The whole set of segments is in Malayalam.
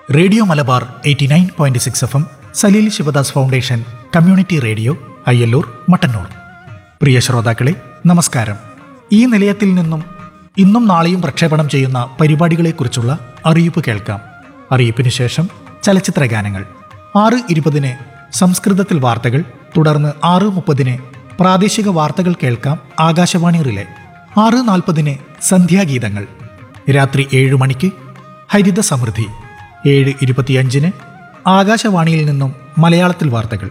Radio Malabar 89.6 FM, Saleel Sivadas foundation community radio, Ayyallur, Mattannur. പ്രിയ ശ്രോതാക്കളെ, നമസ്കാരം. ഈ നിലയത്തിൽ നിന്നും ഇന്നും നാളെയും പ്രക്ഷേപണം ചെയ്യുന്ന പരിപാടികളെക്കുറിച്ചുള്ള അറിയിപ്പ് കേൾക്കാം. അറിയിപ്പിന് ശേഷം ചലച്ചിത്ര ഗാനങ്ങൾ. 6:20 സംസ്കൃതത്തിൽ വാർത്തകൾ, തുടർന്ന് 6:30 പ്രാദേശിക വാർത്തകൾ കേൾക്കാം. ആകാശവാണി റിലേ. 6:40 സന്ധ്യാഗീതങ്ങൾ. രാത്രി 7 മണിക്ക് ഹരിത സമൃദ്ധി. 7:25 ആകാശവാണിയിൽ നിന്നും മലയാളത്തിൽ വാർത്തകൾ.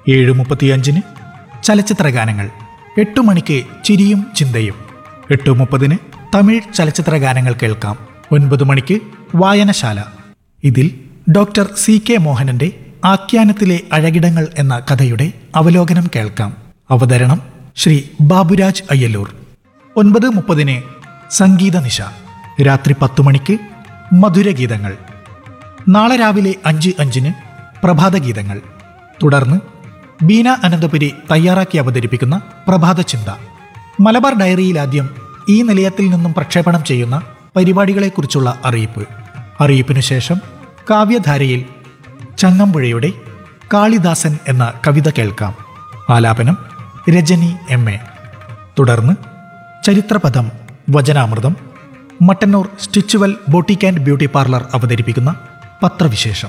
7:35 ചലച്ചിത്ര ഗാനങ്ങൾ. 8 മണിക്ക് ചിരിയും ചിന്തയും. 8:30 തമിഴ് ചലച്ചിത്ര ഗാനങ്ങൾ കേൾക്കാം. 9 മണിക്ക് വായനശാല. ഇതിൽ ഡോക്ടർ CK മോഹനന്റെ ആഖ്യാനത്തിലെ അഴകിടങ്ങൾ എന്ന കഥയുടെ അവലോകനം കേൾക്കാം. അവതരണം ശ്രീ ബാബുരാജ് അയ്യല്ലൂർ. 9:30 സംഗീത നിശ. രാത്രി 10 മണിക്ക് മധുരഗീതങ്ങൾ. നാളെ രാവിലെ 5:05 പ്രഭാതഗീതങ്ങൾ. തുടർന്ന് ബീന അനന്തപുരി തയ്യാറാക്കി അവതരിപ്പിക്കുന്ന പ്രഭാത ചിന്ത. മലബാർ ഡയറിയിൽ ആദ്യം ഈ നിലയത്തിൽ നിന്നും പ്രക്ഷേപണം ചെയ്യുന്ന പരിപാടികളെക്കുറിച്ചുള്ള അറിയിപ്പ്. അറിയിപ്പിനു ശേഷം കാവ്യധാരയിൽ ചങ്ങമ്പുഴയുടെ കാളിദാസൻ എന്ന കവിത കേൾക്കാം. ആലാപനം രജനി MA. തുടർന്ന് ചരിത്രപഥം, വചനാമൃതം, Mattannur സ്റ്റിച്ചുവൽ boutique and beauty parlour അവതരിപ്പിക്കുന്ന പത്രവിശേഷം.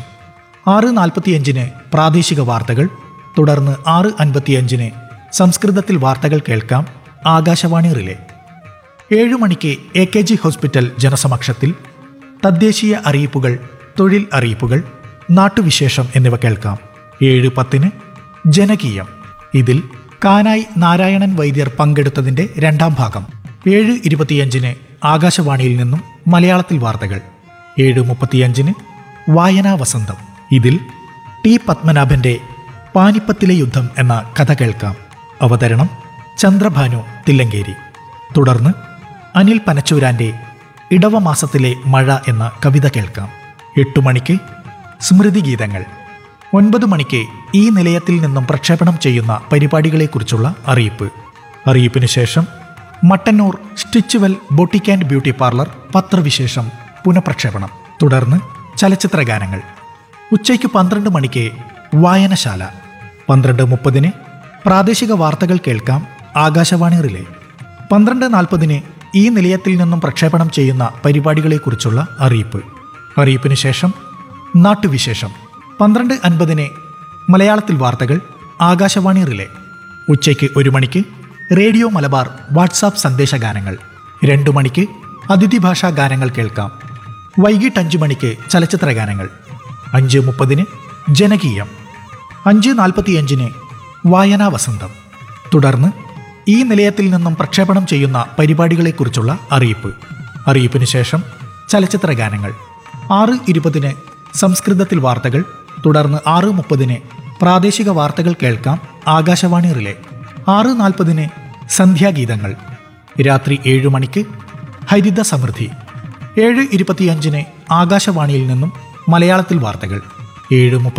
6:45 പ്രാദേശിക വാർത്തകൾ, തുടർന്ന് 6:55 സംസ്കൃതത്തിൽ വാർത്തകൾ കേൾക്കാം. ആകാശവാണി റിലേ. 7 മണിക്ക് AKG ഹോസ്പിറ്റൽ ജനസമക്ഷത്തിൽ തദ്ദേശീയ അറിയിപ്പുകൾ, തൊഴിൽ അറിയിപ്പുകൾ, നാട്ടുവിശേഷം എന്നിവ കേൾക്കാം. 7:10 ജനകീയം. ഇതിൽ കാനായി നാരായണൻ വൈദ്യർ പങ്കെടുത്തതിന്റെ 2ാം ഭാഗം. 7:25 ആകാശവാണിയിൽ നിന്നും മലയാളത്തിൽ വാർത്തകൾ. 7:35 വായനാ വസന്തം. ഇതിൽ T പത്മനാഭന്റെ പാനിപ്പത്തിലെ യുദ്ധം എന്ന കഥ കേൾക്കാം. അവതരണം ചന്ദ്രഭാനു തില്ലങ്കേരി. തുടർന്ന് അനിൽ പനച്ചൂരാന്റെ ഇടവമാസത്തിലെ മഴ എന്ന കവിത കേൾക്കാം. 8 മണിക്ക് സ്മൃതി ഗീതങ്ങൾ. 9 മണിക്ക് ഈ നിലയത്തിൽ നിന്നും പ്രക്ഷേപണം ചെയ്യുന്ന പരിപാടികളെക്കുറിച്ചുള്ള അറിയിപ്പ്. അറിയിപ്പിന് ശേഷം Mattannur സ്റ്റിച്ചുവൽ boutique and beauty parlour പത്രവിശേഷം പുനഃപ്രക്ഷേപണം. തുടർന്ന് ചലച്ചിത്ര ഗാനങ്ങൾ. ഉച്ചയ്ക്ക് 12 മണിക്ക് വായനശാല. 12:30 പ്രാദേശിക വാർത്തകൾ കേൾക്കാം. ആകാശവാണി റിലേ. 12:40 ഈ നിലയത്തിൽ നിന്നും പ്രക്ഷേപണം ചെയ്യുന്ന പരിപാടികളെക്കുറിച്ചുള്ള അറിയിപ്പ്. അറിയിപ്പിന് ശേഷം നാട്ടുവിശേഷം. 12:50 മലയാളത്തിൽ വാർത്തകൾ. ആകാശവാണി റിലേ. ഉച്ചയ്ക്ക് 1 മണിക്ക് റേഡിയോ മലബാർ വാട്സാപ്പ് സന്ദേശഗാനങ്ങൾ. 2 മണിക്ക് അതിഥി ഭാഷാ ഗാനങ്ങൾ കേൾക്കാം. വൈകിട്ട് 5 മണിക്ക് ചലച്ചിത്ര ഗാനങ്ങൾ. 5:30 ജനകീയം. 5:45 വായനാ വസന്തം. തുടർന്ന് ഈ നിലയത്തിൽ നിന്നും പ്രക്ഷേപണം ചെയ്യുന്ന പരിപാടികളെക്കുറിച്ചുള്ള അറിയിപ്പ്. അറിയിപ്പിന് ശേഷം ചലച്ചിത്ര ഗാനങ്ങൾ. 6:20 സംസ്കൃതത്തിൽ വാർത്തകൾ, തുടർന്ന് 6:30 പ്രാദേശിക വാർത്തകൾ കേൾക്കാം. ആകാശവാണി റിലേ. 6:40 സന്ധ്യാഗീതങ്ങൾ. രാത്രി 7 മണിക്ക് ഹരിത സമൃദ്ധി. 7:25 ആകാശവാണിയിൽ നിന്നും മലയാളത്തിൽ വാർത്തകൾ. 7:30